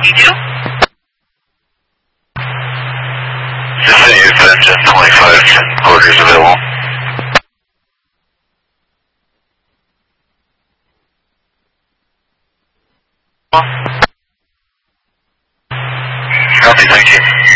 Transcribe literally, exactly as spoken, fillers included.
you do? City of engine twenty-five, ten quarters available. Copy, thank you.